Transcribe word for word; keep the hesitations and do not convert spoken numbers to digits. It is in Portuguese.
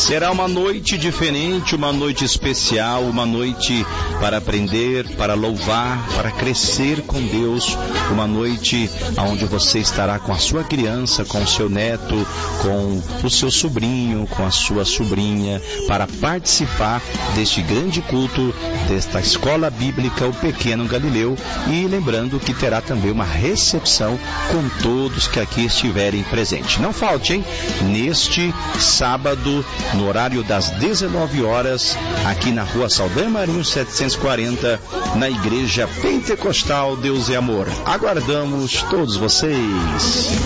Será uma noite diferente, uma noite especial, uma noite para aprender, para louvar, para crescer com Deus, uma noite onde você estará com a sua criança, com o seu neto, com o seu sobrinho, com a sua sobrinha, para participar deste grande culto, desta escola bíblica, o Pequeno Galileu, e lembrando que terá também uma recepção com todos que aqui estiverem presentes. Não falte, hein? Neste sábado, no horário das dezenove horas, aqui na rua Saldanha Marinho setecentos e quarenta, na Igreja Pentecostal Deus é Amor. Aguardamos todos vocês.